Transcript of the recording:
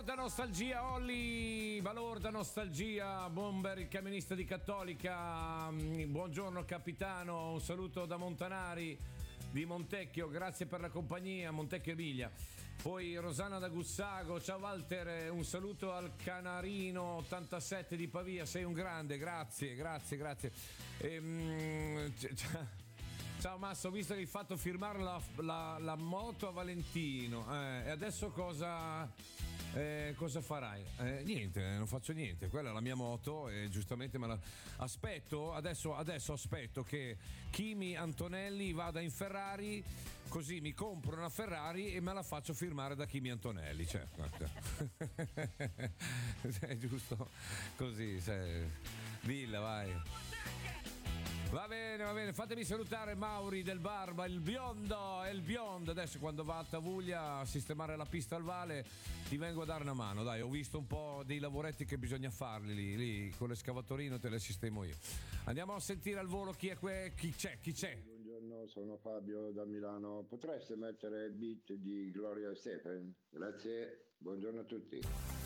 Balorda nostalgia, Olli, Balorda nostalgia, Bomber il camionista di Cattolica, buongiorno capitano, un saluto da Montanari di Montecchio, grazie per la compagnia, Montecchio Emilia. Poi Rosanna da Gussago, ciao Walter, un saluto al Canarino 87 di Pavia, sei un grande, grazie. Ciao Massa, ho visto che hai fatto firmare la moto a Valentino, e adesso cosa farai? Niente, non faccio niente, quella è la mia moto e giustamente me la aspetto, adesso aspetto che Kimi Antonelli vada in Ferrari, così mi compro una Ferrari e me la faccio firmare da Kimi Antonelli, cioè, è giusto così, dilla, vai. Va bene, fatemi salutare Mauri del Barba, il biondo, adesso quando va a Tavuglia a sistemare la pista al Vale ti vengo a dare una mano, dai, ho visto un po' dei lavoretti che bisogna farli lì con l'escavatorino, te le sistemo io. Andiamo a sentire al volo chi c'è. Buongiorno, sono Fabio da Milano, potreste mettere il beat di Gloria Estefan? Grazie, buongiorno a tutti.